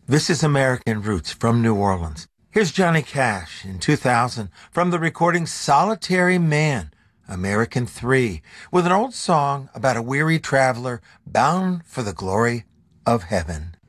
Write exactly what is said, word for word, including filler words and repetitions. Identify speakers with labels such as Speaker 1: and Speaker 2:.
Speaker 1: This is American Roots from New Orleans. Here's Johnny Cash in two thousand from the recording Solitary Man, American three, with an old song about a weary traveler bound for the glory of heaven.